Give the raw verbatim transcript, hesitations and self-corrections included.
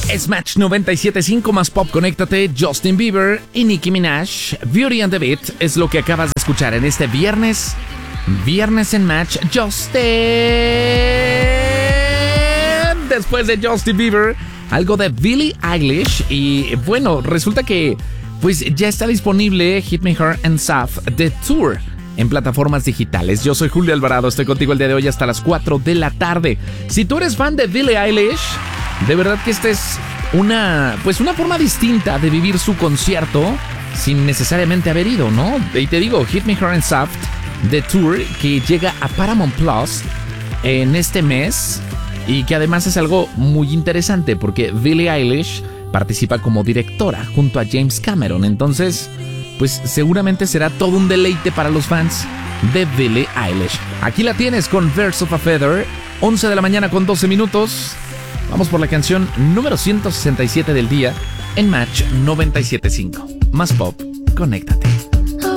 Es Match noventa y siete punto cinco más pop. Conéctate. Justin Bieber y Nicki Minaj. Beauty and the Beat es lo que acabas de escuchar en este viernes. Viernes en Match. Justin. Después de Justin Bieber, algo de Billie Eilish. Y bueno, resulta que pues ya está disponible Hit Me Hard and Soft The Tour en plataformas digitales. Yo soy Julio Alvarado, estoy contigo el día de hoy hasta las cuatro de la tarde. Si tú eres fan de Billie Eilish, de verdad que esta es una, pues una forma distinta de vivir su concierto sin necesariamente haber ido, ¿no? Y te digo, Hit Me Hard and Soft The Tour, que llega a Paramount Plus en este mes y que además es algo muy interesante porque Billie Eilish participa como directora junto a James Cameron. Entonces, pues seguramente será todo un deleite para los fans de Billie Eilish. Aquí la tienes con Birds of a Feather, once de la mañana con doce minutos. Vamos por la canción número ciento sesenta y siete del día en Match noventa y siete punto cinco. Más pop, conéctate.